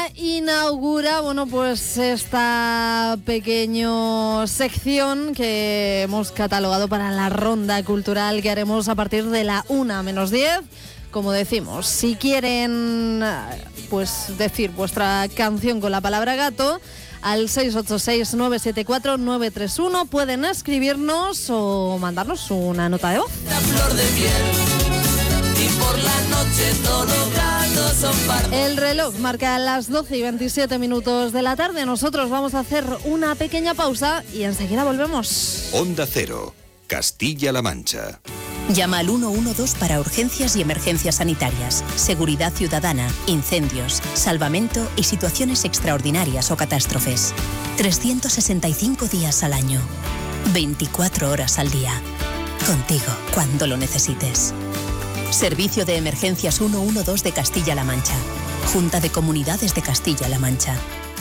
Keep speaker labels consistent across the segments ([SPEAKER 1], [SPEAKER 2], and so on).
[SPEAKER 1] Inaugura, pues esta pequeña sección que hemos catalogado para la ronda cultural que haremos a partir de la 1:10. Como decimos, si quieren decir vuestra canción con la palabra gato, al 686-974-931 pueden escribirnos o mandarnos una nota de voz.
[SPEAKER 2] La flor de miel. Y por la noche todos los gatos son pardos.
[SPEAKER 1] El reloj marca las 12:27 de la tarde. Nosotros vamos a hacer una pequeña pausa y enseguida volvemos.
[SPEAKER 3] Onda Cero, Castilla-La Mancha.
[SPEAKER 4] Llama al 112 para urgencias y emergencias sanitarias, seguridad ciudadana, incendios, salvamento y situaciones extraordinarias o catástrofes. 365 días al año, 24 horas al día. Contigo cuando lo necesites. Servicio de Emergencias 112 de Castilla-La Mancha. Junta de Comunidades de Castilla-La Mancha.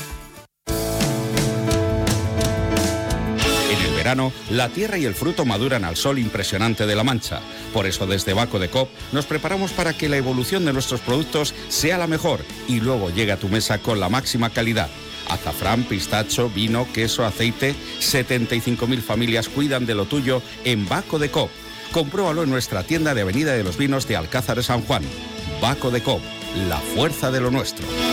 [SPEAKER 5] En el verano, la tierra y el fruto maduran al sol impresionante de La Mancha. Por eso, desde Baco de Coop, nos preparamos para que la evolución de nuestros productos sea la mejor y luego llegue a tu mesa con la máxima calidad. Azafrán, pistacho, vino, queso, aceite. 75.000 familias cuidan de lo tuyo en Baco de Coop. Compruébalo en nuestra tienda de Avenida de los Vinos de Alcázar de San Juan. Baco de Coop, la fuerza de lo nuestro.